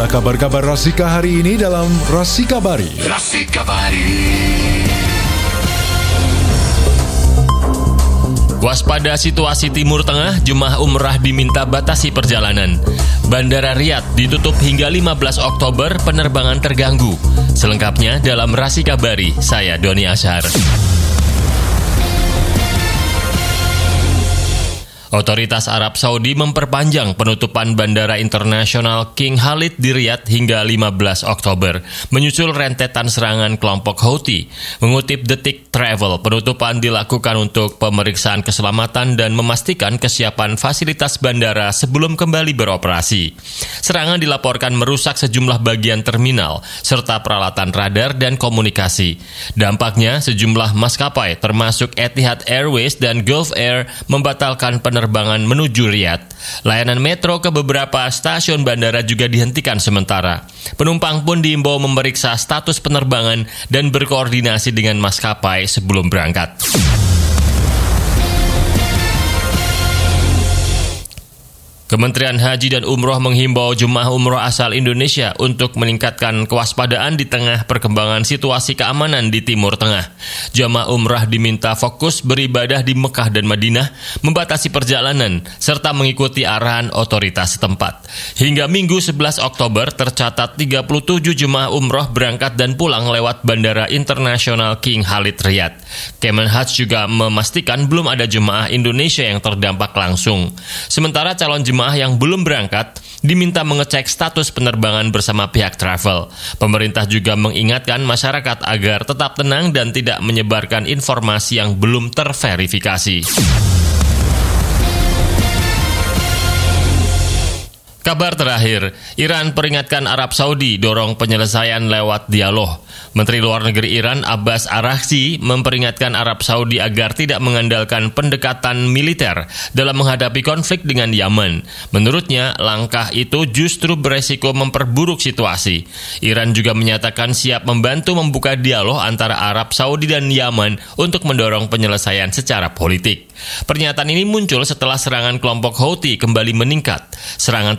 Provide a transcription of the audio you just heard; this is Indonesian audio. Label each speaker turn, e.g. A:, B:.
A: Inilah kabar-kabar Rasika hari ini dalam Rasikabari.
B: Waspada situasi Timur Tengah, jemaah umrah diminta batasi perjalanan. Bandara Riyadh ditutup hingga 15 Oktober, penerbangan terganggu. Selengkapnya dalam Rasikabari, saya Doni Ashar. Otoritas Arab Saudi memperpanjang penutupan Bandara Internasional King Khalid di Riyadh hingga 15 Oktober, menyusul rentetan serangan kelompok Houthi. Mengutip Detik Travel, penutupan dilakukan untuk pemeriksaan keselamatan dan memastikan kesiapan fasilitas bandara sebelum kembali beroperasi. Serangan dilaporkan merusak sejumlah bagian terminal, serta peralatan radar dan komunikasi. Dampaknya, sejumlah maskapai termasuk Etihad Airways dan Gulf Air membatalkan penerbangan menuju Riyadh. Layanan metro ke beberapa stasiun bandara juga dihentikan sementara. Penumpang pun diimbau memeriksa status penerbangan dan berkoordinasi dengan maskapai sebelum berangkat. Kementerian Haji dan Umroh menghimbau jemaah umroh asal Indonesia untuk meningkatkan kewaspadaan di tengah perkembangan situasi keamanan di Timur Tengah. Jemaah umrah diminta fokus beribadah di Mekah dan Madinah, membatasi perjalanan, serta mengikuti arahan otoritas setempat. Hingga Minggu 11 Oktober tercatat 37 jemaah umroh berangkat dan pulang lewat Bandara Internasional King Khalid Riyadh. Kemenhaj juga memastikan belum ada jemaah Indonesia yang terdampak langsung. Sementara calon jemaah yang belum berangkat diminta mengecek status penerbangan bersama pihak travel. Pemerintah juga mengingatkan masyarakat agar tetap tenang dan tidak menyebarkan informasi yang belum terverifikasi. Kabar terakhir, Iran peringatkan Arab Saudi dorong penyelesaian lewat dialog. Menteri Luar Negeri Iran Abbas Araghchi memperingatkan Arab Saudi agar tidak mengandalkan pendekatan militer dalam menghadapi konflik dengan Yaman. Menurutnya, langkah itu justru beresiko memperburuk situasi. Iran juga menyatakan siap membantu membuka dialog antara Arab Saudi dan Yaman untuk mendorong penyelesaian secara politik. Pernyataan ini muncul setelah serangan kelompok Houthi kembali meningkat. Serangan